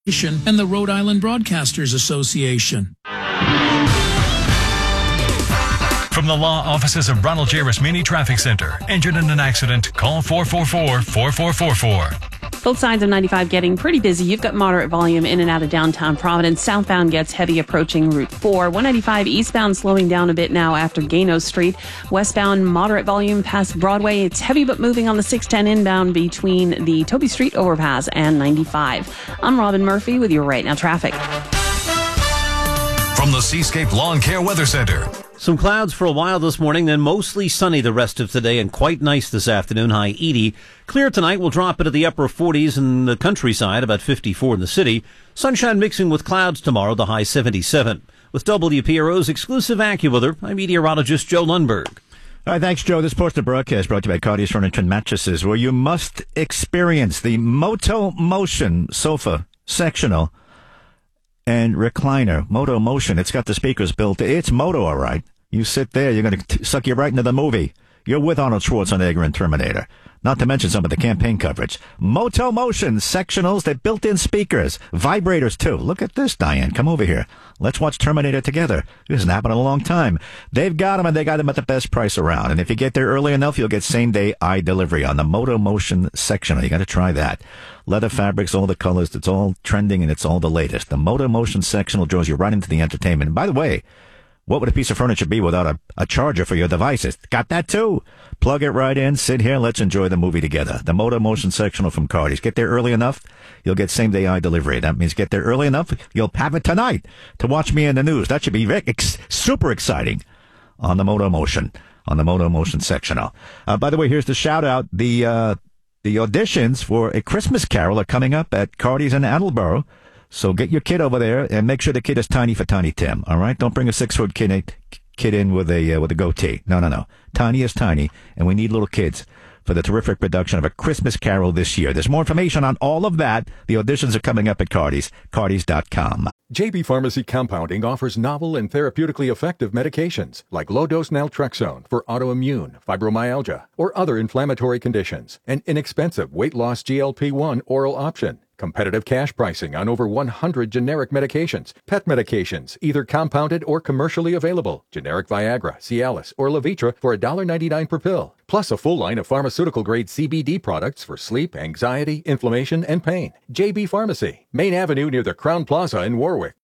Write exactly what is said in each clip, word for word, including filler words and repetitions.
and the Rhode Island Broadcasters Association. From the law offices of Ronald J. Rasmini Traffic Center. Injured in an accident? Call four four four, four four four four. Both sides of ninety-five getting pretty busy. You've got moderate volume in and out of downtown Providence. Southbound gets heavy approaching Route four. one ninety-five eastbound slowing down a bit now after Gano Street. Westbound moderate volume past Broadway. It's heavy but moving on the six ten inbound between the Toby Street overpass and ninety-five. I'm Robin Murphy with your Right Now traffic. From the Seascape Lawn Care Weather Center. Some clouds for a while this morning, then mostly sunny the rest of today and quite nice this afternoon, high eighty. Clear tonight, will drop into the upper forties in the countryside, about fifty-four in the city. Sunshine mixing with clouds tomorrow, the high seventy-seven. With W P R O's exclusive AccuWeather, I'm meteorologist Joe Lundberg. All right, thanks, Joe. This portion of the broadcast brought to you by Cardi's Furniture and Mattresses, where you must experience the Moto Motion sofa sectional and recliner. Moto Motion. It's got the speakers built. It's Moto, all right. You sit there, you're going to suck you right into the movie. You're with Arnold Schwarzenegger and Terminator. Not to mention some of the campaign coverage. Moto Motion sectionals, they're built-in speakers. Vibrators, too. Look at this, Diane. Come over here. Let's watch Terminator together. This hasn't happened in a long time. They've got them, and they got them at the best price around. And if you get there early enough, you'll get same-day eye delivery on the Moto Motion sectional. You got to try that. Leather fabrics, all the colors. It's all trending, and it's all the latest. The Moto Motion sectional draws you right into the entertainment. And by the way, what would a piece of furniture be without a, a charger for your devices? Got that too. Plug it right in, sit here, let's enjoy the movie together. The Moto Motion sectional from Cardi's. Get there early enough, you'll get same-day eye delivery. That means get there early enough, you'll have it tonight to watch me in the news. That should be very, ex- super exciting on the Moto Motion, on the Moto Motion sectional. Uh, by the way, here's the shout-out. The, uh, the auditions for A Christmas Carol are coming up at Cardi's in Attleboro. So get your kid over there and make sure the kid is tiny for Tiny Tim. All right, don't bring a six-foot kid kid in with a uh, with a goatee. No, no, no. Tiny is tiny, and we need little kids for the terrific production of A Christmas Carol this year. There's more information on all of that. The auditions are coming up at Cardi's, Cardis dot com. J B Pharmacy Compounding offers novel and therapeutically effective medications like low-dose naltrexone for autoimmune, fibromyalgia, or other inflammatory conditions. An inexpensive weight-loss G L P one oral option. Competitive cash pricing on over one hundred generic medications. Pet medications, either compounded or commercially available. Generic Viagra, Cialis, or Levitra for one dollar ninety-nine per pill. Plus a full line of pharmaceutical-grade C B D products for sleep, anxiety, inflammation, and pain. J B Pharmacy, Main Avenue near the Crown Plaza in Warwick.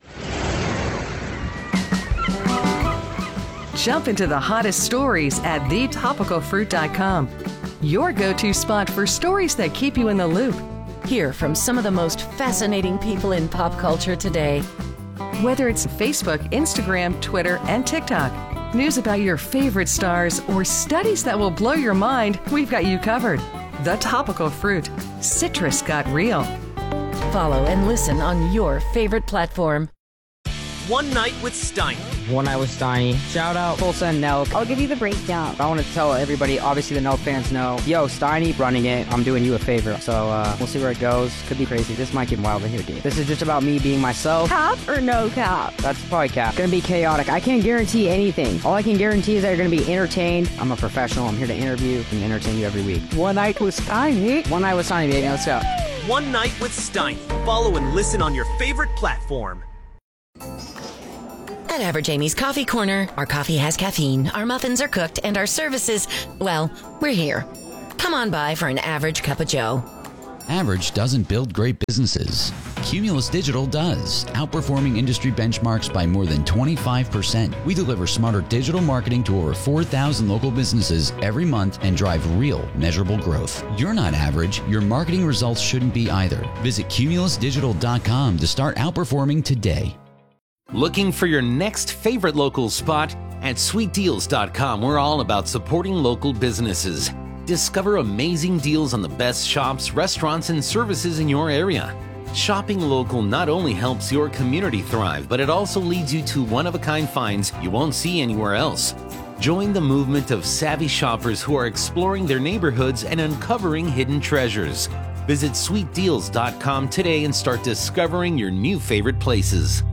Jump into the hottest stories at the topical fruit dot com. Your go-to spot for stories that keep you in the loop. Hear from some of the most fascinating people in pop culture today. Whether it's Facebook, Instagram, Twitter, and TikTok, news about your favorite stars, or studies that will blow your mind, we've got you covered. The Topical Fruit. Citrus got real. Follow and listen on your favorite platform. One Night with Steiny. One Night with Steiny. Shout out Full Send Nelk. I'll give you the breakdown. I want to tell everybody, obviously the Nelk fans know, yo, Steiny running it. I'm doing you a favor. So uh, we'll see where it goes. Could be crazy. This might get wild in here, dude. This is just about me being myself. Cap or no cap? That's probably cap. Gonna be chaotic. I can't guarantee anything. All I can guarantee is that you're gonna be entertained. I'm a professional. I'm here to interview and entertain you every week. One Night with Steiny. One Night with Steiny, baby. Let's go. One Night with Steiny. Follow and listen on your favorite platform. At Average Amy's Coffee Corner, our coffee has caffeine, our muffins are cooked, and our services, well, we're here. Come on by for an average cup of joe. Average doesn't build great businesses. Cumulus Digital does, outperforming industry benchmarks by more than twenty-five percent. We deliver smarter digital marketing to over four thousand local businesses every month and drive real, measurable growth. You're not average. Your marketing results shouldn't be either. Visit cumulus digital dot com to start outperforming today. Looking for your next favorite local spot? At sweet deals dot com, we're all about supporting local businesses. Discover amazing deals on the best shops, restaurants, and services in your area. Shopping local not only helps your community thrive, but it also leads you to one-of-a-kind finds you won't see anywhere else. Join the movement of savvy shoppers who are exploring their neighborhoods and uncovering hidden treasures. Visit sweet deals dot com today and start discovering your new favorite places.